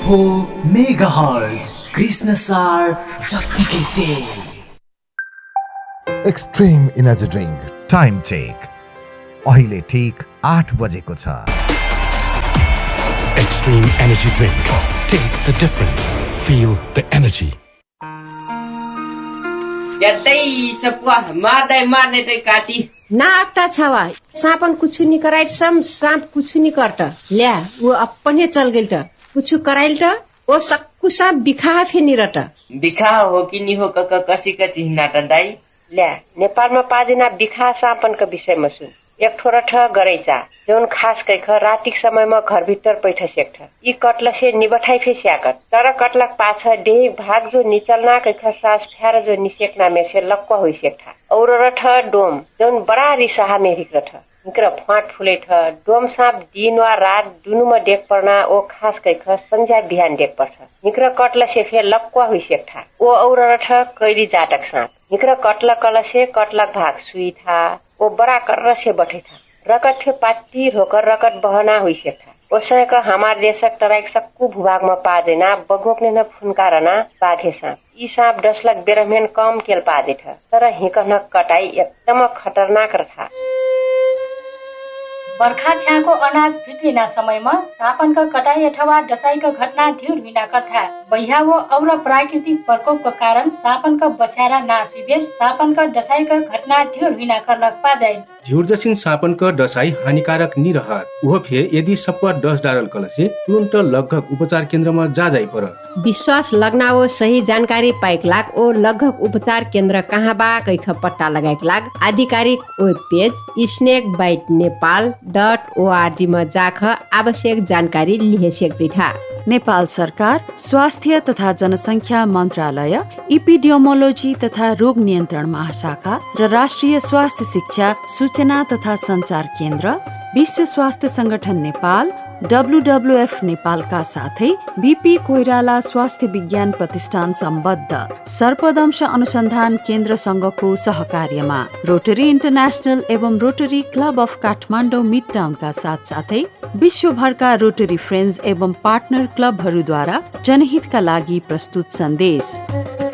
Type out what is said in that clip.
Megahertz Krishna सार जत्तिकै तेज। Extreme energy drink time check अहिले ठीक 8 बजेको छ। Extreme energy drink. Taste the difference. Feel the energy. जतै सपुआ मार्ने त काटी ना आत्ता छवा सापन कुछ नहीं कराइट सम सांप कुछ नहीं करता ल्या वो अपने चल गेल त कुछ कराइल त वो सक्कु सांप बिखा फेनि रट बिखा हो कि नि हो कसी कति नाटा दाई ल्या नेपालमा पाजिना बिखा सापनको विषयमा सुन एक ठोरा ठ गरैचा जौन खास कैख रातिक समयमा घरभित्र पैठ सेक्ठ यी कटलसे निबठाइ फे स्याकट तर कटलक पाछ डेह भाग जो निचलना कैख सास फ्यार जो निसेक्ना मेसे लक्क होइ सेक्ठा और रठ डोम जौन बडा रिसाहा मेरिक रठ निकर फाट फुले ठ डोम साप दिन वा रात दुनुमा डेक पर्ना ओ खास कैख संध्या बिहान डेक पर्छ निकर कटलसे फे लक्क होइ सेक्ठा ओ और रठ कैली जाटक साप निकर कटलक कलसे कटलक भाग सुई था ओ बडा कर से बठे था रकट थे पाटी होकर रकट बहना हुई से था ओसयक हमार देशक तराइक सक्कु भूभागमा पाजेना बगोक्ने न फुनकारना बाघे साँप यी साँप डसलक बेरमेन कम केल पाजे थ तर हिकन कटाई एकदम खतरनाक रहा। बर्खा छ्याको अनाज भित्लिना समयमा सापनका कटाई अथवा डसाईका घटना ढ्युर हुना कथा बहियावो और प्राकृतिक प्रकोपको कारण सापनका बस्यारा नासुबेर सापनका डसाईका घटना ढ्युर हुना कर्लक पाजाइ ढ्युर जसिन सापनका डसाई हानिकारक नि रहत उहो फे यदि सप्पा डस डारल कलसे तुरन्त लगभग उपचार केन्द्रमा जाजाइ पर विश्वास लगनाओ सही जानकारी पाइक लाग ओ लगभग उपचार केन्द्र कहाँ बा कैख पट्टा लगाइक लाग आधिकारिक वेब पेज snakebitenepal.org मा जाख आवश्यक जानकारी लिहे सेक्जिठा। नेपाल सरकार स्वास्थ्य तथा जनसङ्ख्या मन्त्रालय इपिडियोमोलोजी तथा रोग नियन्त्रण महाशाखा र राष्ट्रिय स्वास्थ्य शिक्षा सूचना तथा सञ्चार केन्द्र विश्व स्वास्थ्य संगठन नेपाल WWF नेपालका साथै बीपी कोइराला स्वास्थ्य विज्ञान प्रतिष्ठान सम्बद्ध सर्पदंश अनुसन्धान केन्द्र संघको सहकार्यमा रोटरी इन्टरनेशनल एवं rotary club of Kathmandu mid टाउनका साथसाथै विश्वभरका रोटरी फ्रेन्ड्स एवं पार्टनर क्लबहरूद्वारा जनहितका लागि प्रस्तुत सन्देश।